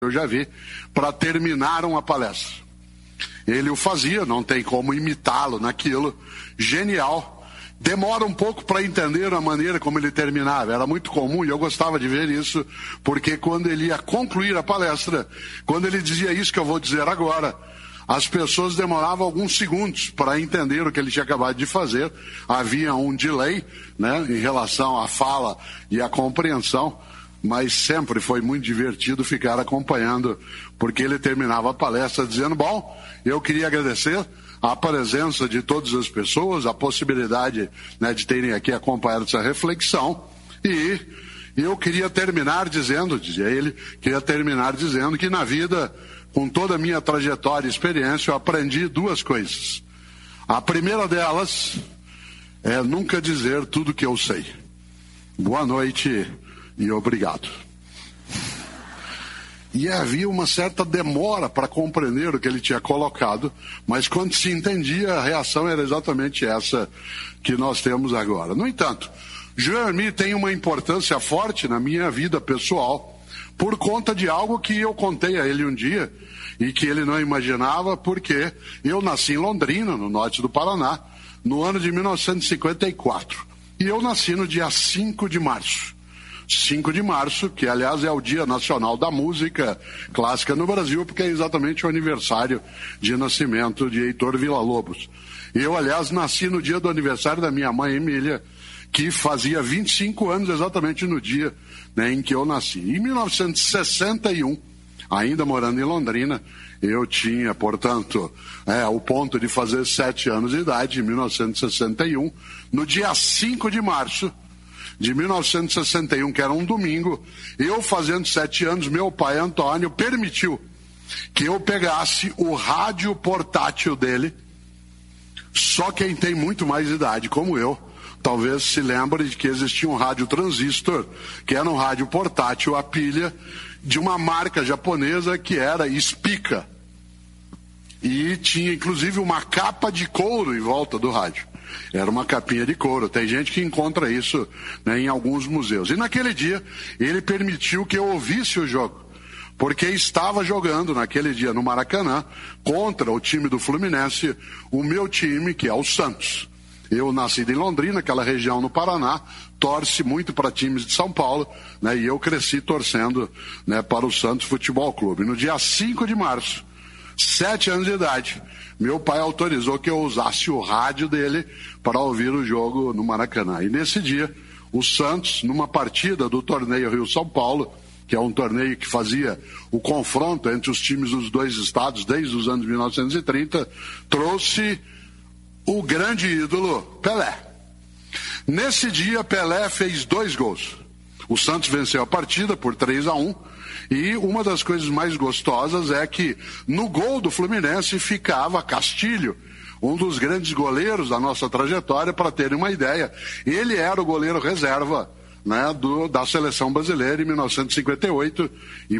eu já vi, para terminar uma palestra. Ele o fazia, não tem como imitá-lo naquilo, genial. Demora um pouco para entender a maneira como ele terminava, era muito comum e eu gostava de ver isso, porque quando ele ia concluir a palestra, quando ele dizia isso que eu vou dizer agora, as pessoas demoravam alguns segundos para entender o que ele tinha acabado de fazer, havia um delay, né, em relação à fala e à compreensão, mas sempre foi muito divertido ficar acompanhando, porque ele terminava a palestra dizendo, bom, eu queria agradecer a presença de todas as pessoas, a possibilidade, né, de terem aqui acompanhado essa reflexão, e eu queria terminar dizendo, dizia ele, queria terminar dizendo que na vida, com toda a minha trajetória e experiência, eu aprendi duas coisas. A primeira delas é nunca dizer tudo que eu sei. Boa noite e obrigado. E havia uma certa demora para compreender o que ele tinha colocado, mas quando se entendia, a reação era exatamente essa que nós temos agora. No entanto, João Hermí tem uma importância forte na minha vida pessoal, por conta de algo que eu contei a ele um dia, e que ele não imaginava, porque eu nasci em Londrina, no norte do Paraná, no ano de 1954. E eu nasci no dia 5 de março. 5 de março, que aliás é o Dia Nacional da Música Clássica no Brasil, porque é exatamente o aniversário de nascimento de Heitor Villa-Lobos. Eu, aliás, nasci no dia do aniversário da minha mãe, Emília, que fazia 25 anos exatamente no dia, né, em que eu nasci. Em 1961, ainda morando em Londrina, eu tinha, portanto, o ponto de fazer 7 anos de idade, em 1961, no dia 5 de março, de 1961, que era um domingo, eu fazendo 7 anos, meu pai Antônio permitiu que eu pegasse o rádio portátil dele. Só quem tem muito mais idade, como eu, talvez se lembre de que existia um rádio transistor, que era um rádio portátil a pilha, de uma marca japonesa que era Spica. E tinha inclusive uma capa de couro em volta do rádio. Era uma capinha de couro. Tem gente que encontra isso, né, em alguns museus. E naquele dia, ele permitiu que eu ouvisse o jogo, porque estava jogando naquele dia no Maracanã, contra o time do Fluminense, o meu time, que é o Santos. Eu nasci em Londrina, aquela região no Paraná, torce muito para times de São Paulo, né, e eu cresci torcendo, né, para o Santos Futebol Clube. No dia 5 de março, 7 anos de idade, meu pai autorizou que eu usasse o rádio dele para ouvir o jogo no Maracanã. E nesse dia, o Santos, numa partida do torneio Rio-São Paulo, que é um torneio que fazia o confronto entre os times dos dois estados desde os anos 1930, trouxe o grande ídolo Pelé. Nesse dia, Pelé fez 2 gols. O Santos venceu a partida por 3-1. E uma das coisas mais gostosas é que no gol do Fluminense ficava Castilho, um dos grandes goleiros da nossa trajetória, para terem uma ideia. Ele era o goleiro reserva, né, da seleção brasileira em 1958 e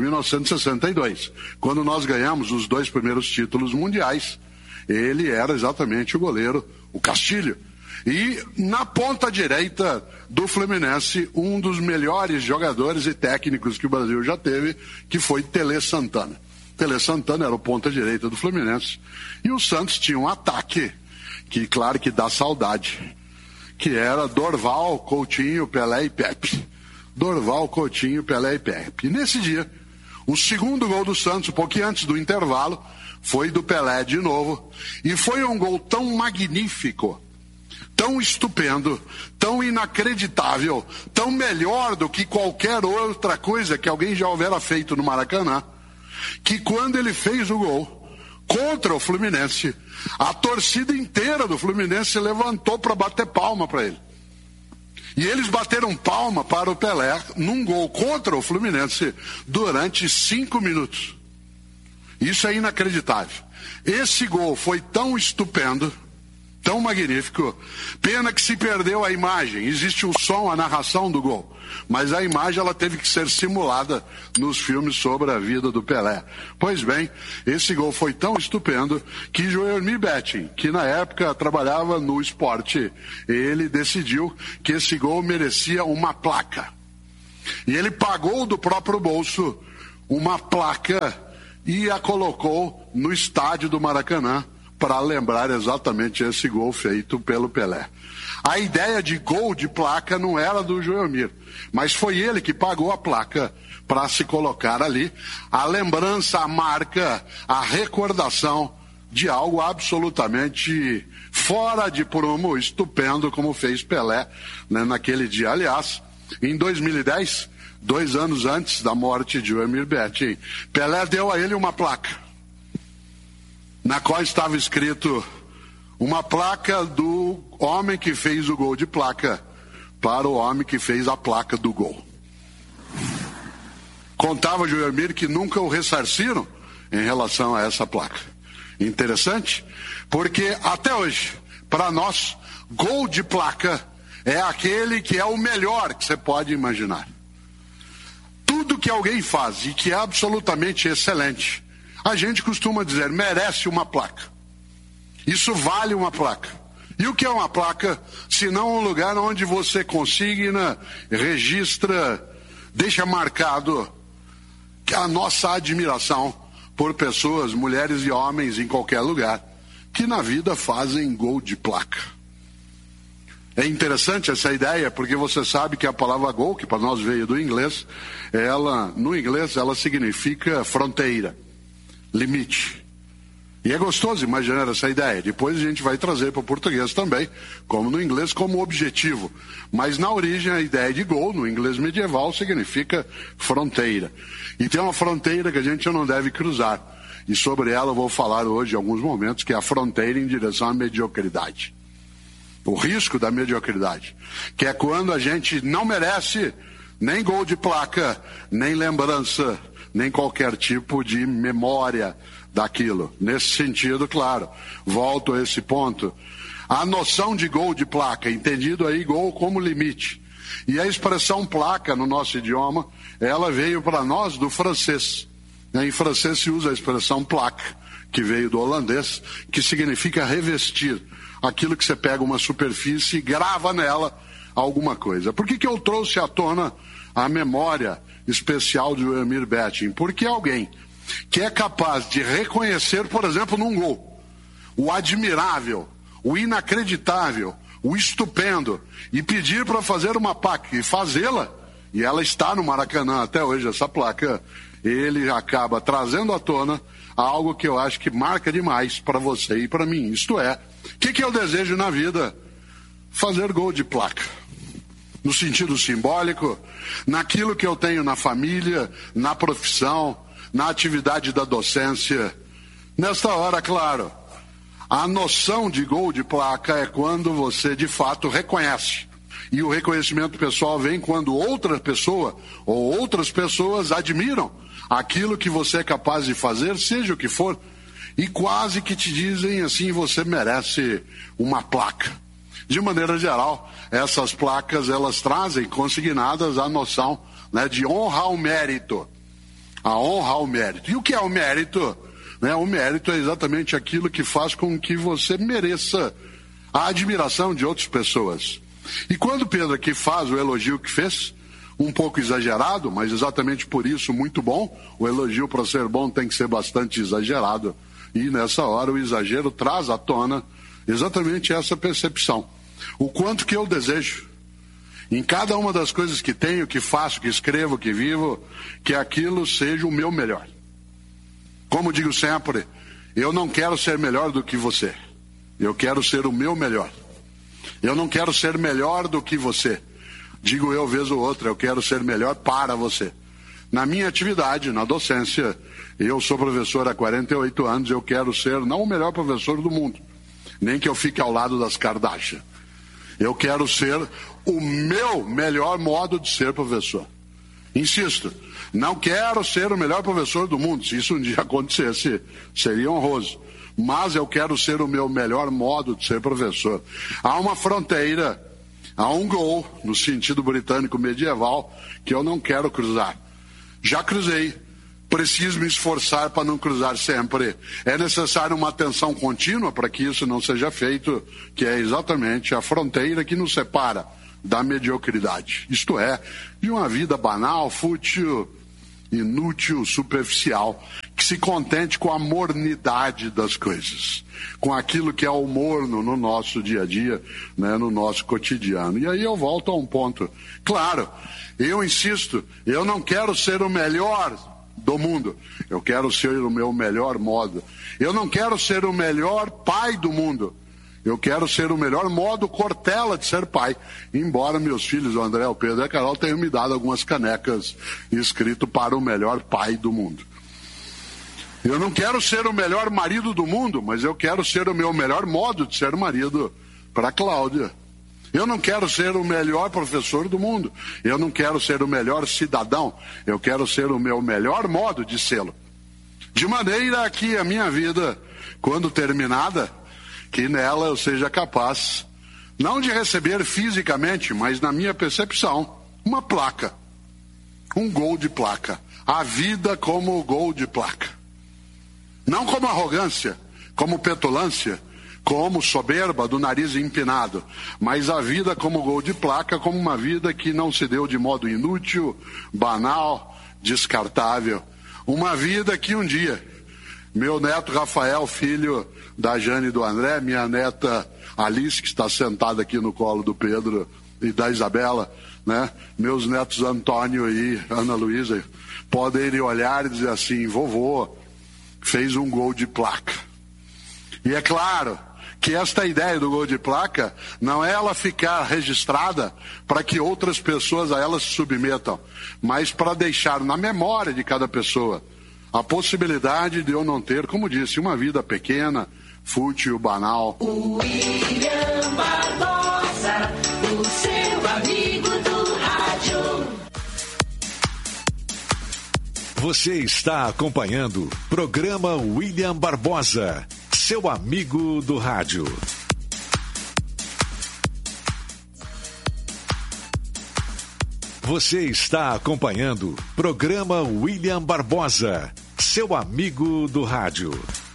1962. Quando nós ganhamos os 2 primeiros títulos mundiais, ele era exatamente o goleiro, o Castilho. E na ponta direita do Fluminense, um dos melhores jogadores e técnicos que o Brasil já teve, que foi Tele Santana. Tele Santana era o ponta direita do Fluminense. E o Santos tinha um ataque, que claro que dá saudade, que era Dorval, Coutinho, Pelé e Pepe. Dorval, Coutinho, Pelé e Pepe. E nesse dia, o segundo gol do Santos, um pouquinho antes do intervalo, foi do Pelé de novo. E foi um gol tão magnífico, tão estupendo, tão inacreditável, tão melhor do que qualquer outra coisa que alguém já houvera feito no Maracanã, que quando ele fez o gol contra o Fluminense, a torcida inteira do Fluminense levantou para bater palma para ele. E eles bateram palma para o Pelé num gol contra o Fluminense durante 5 minutos. Isso é inacreditável. Esse gol foi tão estupendo, tão magnífico, pena que se perdeu a imagem. Existe o som, a narração do gol, mas a imagem ela teve que ser simulada nos filmes sobre a vida do Pelé. Pois bem, esse gol foi tão estupendo que João Hermí Betting, que na época trabalhava no esporte, ele decidiu que esse gol merecia uma placa. E ele pagou do próprio bolso uma placa e a colocou no estádio do Maracanã para lembrar exatamente esse gol feito pelo Pelé. A ideia de gol de placa não era do Joelmir, mas foi ele que pagou a placa para se colocar ali. A lembrança, a marca, a recordação de algo absolutamente fora de prumo, estupendo, como fez Pelé, né, naquele dia. Aliás, em 2010, 2 anos antes da morte de Joelmir Betting, Pelé deu a ele uma placa, na qual estava escrito uma placa do homem que fez o gol de placa para o homem que fez a placa do gol. Contava Joelmir que nunca o ressarciram em relação a essa placa. Interessante, porque até hoje, para nós, gol de placa é aquele que é o melhor que você pode imaginar. Tudo que alguém faz e que é absolutamente excelente, a gente costuma dizer, merece uma placa. Isso vale uma placa. E o que é uma placa, se não um lugar onde você consigna, registra, deixa marcado a nossa admiração por pessoas, mulheres e homens em qualquer lugar, que na vida fazem gol de placa. É interessante essa ideia, porque você sabe que a palavra gol, que para nós veio do inglês, no inglês ela significa fronteira, limite. E é gostoso imaginar essa ideia. Depois a gente vai trazer para o português também, como no inglês, como objetivo. Mas na origem a ideia de gol, no inglês medieval, significa fronteira. E tem uma fronteira que a gente não deve cruzar. E sobre ela eu vou falar hoje em alguns momentos, que é a fronteira em direção à mediocridade. O risco da mediocridade. Que é quando a gente não merece nem gol de placa, nem lembrança, nem qualquer tipo de memória daquilo. Nesse sentido, claro, volto a esse ponto. A noção de gol de placa, entendido aí gol como limite. E a expressão placa no nosso idioma, ela veio para nós do francês. Em francês se usa a expressão plaque, que veio do holandês, que significa revestir. Aquilo que você pega uma superfície e grava nela alguma coisa. Por que eu trouxe à tona a memória especial de Joelmir Betting? Porque alguém que é capaz de reconhecer, por exemplo, num gol, o admirável, o inacreditável, o estupendo, e pedir para fazer uma placa e fazê-la, e ela está no Maracanã até hoje, essa placa, ele acaba trazendo à tona algo que eu acho que marca demais para você e para mim. Isto é, o que eu desejo na vida? Fazer gol de placa. No sentido simbólico, naquilo que eu tenho na família, na profissão, na atividade da docência. Nesta hora, claro, a noção de gol de placa é quando você de fato reconhece. E o reconhecimento pessoal vem quando outra pessoa ou outras pessoas admiram aquilo que você é capaz de fazer, seja o que for, e quase que te dizem assim, você merece uma placa. De maneira geral, essas placas, elas trazem consignadas a noção, né, de honra ao mérito. A honra ao mérito. E o que é o mérito? O mérito é exatamente aquilo que faz com que você mereça a admiração de outras pessoas. E quando Pedro aqui faz o elogio que fez, um pouco exagerado, mas exatamente por isso muito bom, o elogio para ser bom tem que ser bastante exagerado. E nessa hora o exagero traz à tona exatamente essa percepção. O quanto que eu desejo, em cada uma das coisas que tenho, que faço, que escrevo, que vivo, que aquilo seja o meu melhor. Como digo sempre, eu não quero ser melhor do que você. Eu quero ser o meu melhor. Eu não quero ser melhor do que você. Digo eu vez ou outra, eu quero ser melhor para você. Na minha atividade, na docência, eu sou professor há 48 anos, eu quero ser não o melhor professor do mundo, nem que eu fique ao lado das Kardashian. Eu quero ser o meu melhor modo de ser professor. Insisto, não quero ser o melhor professor do mundo. Se isso um dia acontecesse, seria honroso. Mas eu quero ser o meu melhor modo de ser professor. Há uma fronteira, há um gol, no sentido britânico medieval, que eu não quero cruzar. Já cruzei. Preciso me esforçar para não cruzar sempre. É necessário uma atenção contínua para que isso não seja feito, que é exatamente a fronteira que nos separa da mediocridade. Isto é, de uma vida banal, fútil, inútil, superficial, que se contente com a mornidade das coisas, com aquilo que é o morno no nosso dia a dia, né, no nosso cotidiano. E aí eu volto a um ponto. Claro, eu insisto, eu não quero ser o melhor do mundo, eu quero ser o meu melhor modo. Eu não quero ser o melhor pai do mundo, eu quero ser o melhor modo Cortella de ser pai. Embora meus filhos, o André, o Pedro e a Carol, tenham me dado algumas canecas escrito para o melhor pai do mundo. Eu não quero ser o melhor marido do mundo, mas eu quero ser o meu melhor modo de ser marido para a Cláudia. Eu não quero ser o melhor professor do mundo. Eu não quero ser o melhor cidadão. Eu quero ser o meu melhor modo de sê-lo. De maneira que a minha vida, quando terminada, que nela eu seja capaz, não de receber fisicamente, mas na minha percepção, uma placa. Um gol de placa. A vida como gol de placa. Não como arrogância, como petulância, como soberba do nariz empinado, mas a vida como gol de placa, como uma vida que não se deu de modo inútil, banal, descartável. Uma vida que um dia, meu neto Rafael, filho da Jane e do André, minha neta Alice, que está sentada aqui no colo do Pedro e da Isabela, né? Meus netos Antônio e Ana Luísa, podem olhar e dizer assim, vovô fez um gol de placa. E é claro que esta ideia do gol de placa não é ela ficar registrada para que outras pessoas a ela se submetam, mas para deixar na memória de cada pessoa a possibilidade de eu não ter, como disse, uma vida pequena, fútil, banal. William Barbosa, o seu amigo do rádio. Você está acompanhando o programa William Barbosa, seu amigo do rádio. Você está acompanhando o programa William Barbosa, seu amigo do rádio.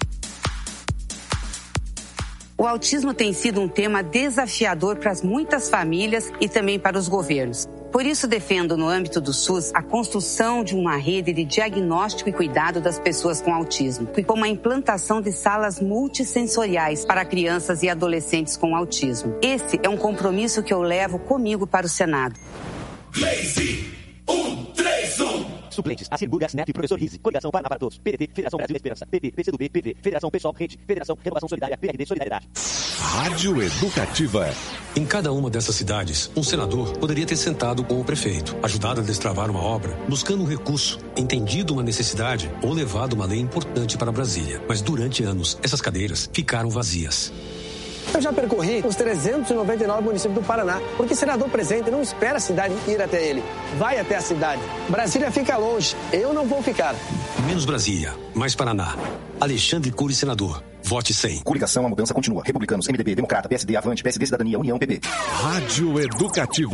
O autismo tem sido um tema desafiador para muitas famílias e também para os governos. Por isso, defendo, no âmbito do SUS, a construção de uma rede de diagnóstico e cuidado das pessoas com autismo, e com a implantação de salas multissensoriais para crianças e adolescentes com autismo. Esse é um compromisso que eu levo comigo para o Senado. Lazy 131. Suplentes, Assir Burgas, Neto e Professor Rizzi. Coligação Paraná para Todos. PDT, Federação Brasil da Esperança. PT, PCdoB, PV, Federação Pessoal, Rede, Federação Renovação Solidária, PRD, Solidariedade. Rádio Educativa. Em cada uma dessas cidades, um senador poderia ter sentado com o prefeito, ajudado a destravar uma obra, buscando um recurso, entendido uma necessidade ou levado uma lei importante para Brasília. Mas durante anos, essas cadeiras ficaram vazias. Eu já percorri os 399 municípios do Paraná, porque senador presente não espera a cidade ir até ele, vai até a cidade. Brasília fica longe, eu não vou ficar. Menos Brasília, mais Paraná. Alexandre Cury, senador. Vote 100. Coligação, a mudança continua. Republicanos, MDB, Democrata, PSD, Avante, PSD, Cidadania, União, PP. Rádio Educativa.